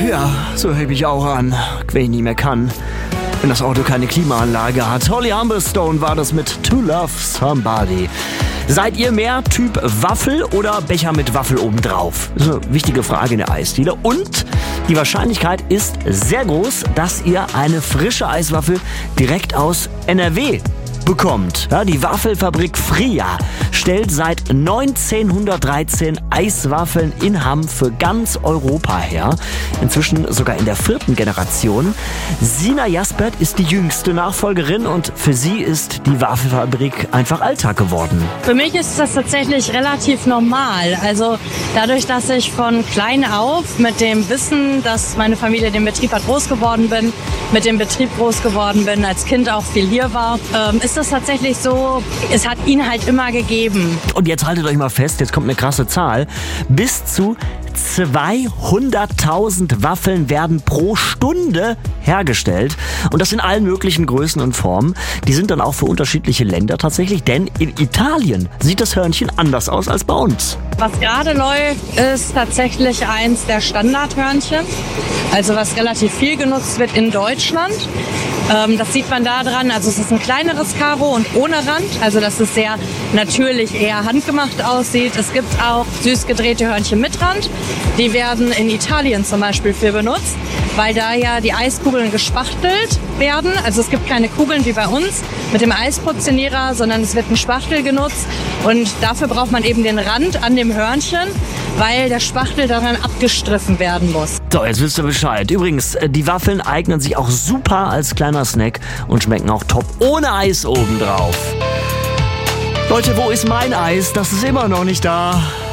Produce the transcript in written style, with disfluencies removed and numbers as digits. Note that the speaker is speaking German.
Ja, so hebe ich auch an, wenn ich nicht mehr kann. Wenn das Auto keine Klimaanlage hat. Holly Humberstone war das mit To Love Somebody. Seid ihr mehr Typ Waffel oder Becher mit Waffel obendrauf? Das ist eine wichtige Frage in der Eisdiele. Und die Wahrscheinlichkeit ist sehr groß, dass ihr eine frische Eiswaffel direkt aus NRW bekommt. Ja, die Waffelfabrik Fria stellt seit 1913 Eiswaffeln in Hamm für ganz Europa her. Inzwischen sogar in der 4. Generation. Sina Jaspert ist die jüngste Nachfolgerin und für sie ist die Waffelfabrik einfach Alltag geworden. Für mich ist das tatsächlich relativ normal. Also dadurch, dass ich von klein auf mit dem Wissen, dass meine Familie den Betrieb hat, groß geworden bin, mit dem Betrieb groß geworden bin, als Kind auch viel hier war, ist das tatsächlich so, es hat ihn halt immer gegeben. Und jetzt haltet euch mal fest, jetzt kommt eine krasse Zahl. Bis zu 200.000 Waffeln werden pro Stunde hergestellt. Und das in allen möglichen Größen und Formen. Die sind dann auch für unterschiedliche Länder tatsächlich, denn in Italien sieht das Hörnchen anders aus als bei uns. Was gerade läuft, ist tatsächlich eins der Standardhörnchen. Also was relativ viel genutzt wird in Deutschland. Das sieht man da dran. Also es ist ein kleineres Karo und ohne Rand. Also dass es sehr natürlich eher handgemacht aussieht. Es gibt auch süß gedrehte Hörnchen mit Rand. Die werden in Italien zum Beispiel für benutzt, weil da ja die Eiskugeln gespachtelt werden. Also es gibt keine Kugeln wie bei uns mit dem Eisportionierer, sondern es wird ein Spachtel genutzt. Und dafür braucht man eben den Rand an dem Hörnchen, weil der Spachtel daran abgestriffen werden muss. So, jetzt wisst ihr Bescheid. Übrigens, die Waffeln eignen sich auch super als kleiner Snack und schmecken auch top ohne Eis obendrauf. Leute, wo ist mein Eis? Das ist immer noch nicht da.